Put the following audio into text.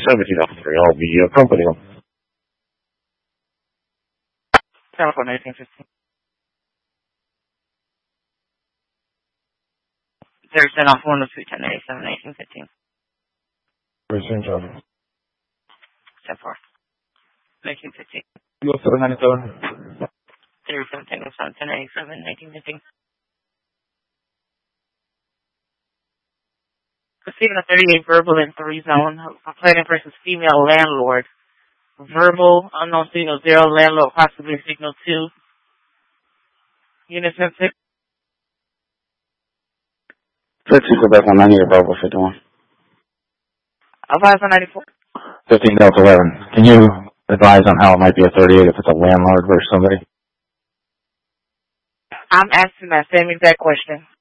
1703. I'll be accompanying him. Telephone 1815. There's an off 102 1087 1815. Where's St. John? 10-4. 1915. You go 797. 37 1087 1915. Receiving a 38 verbal in 3 zone. Complaining person's female landlord. Verbal, unknown signal 0, landlord possibly signal 2. Unison 6. 15 Quebec 198 Bravo 51. Advise on 94. 15 Delta 11. Can you advise on how it might be a 38 if it's a landlord versus somebody? I'm asking that same exact question.